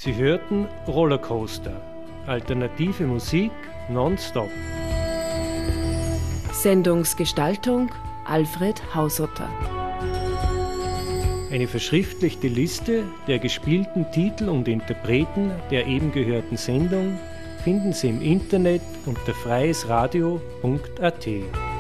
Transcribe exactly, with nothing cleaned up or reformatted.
Sie hörten Rollercoaster, alternative Musik nonstop. Sendungsgestaltung Alfred Hausotter. Eine verschriftlichte Liste der gespielten Titel und Interpreten der eben gehörten Sendung finden Sie im Internet unter freies radio punkt a t.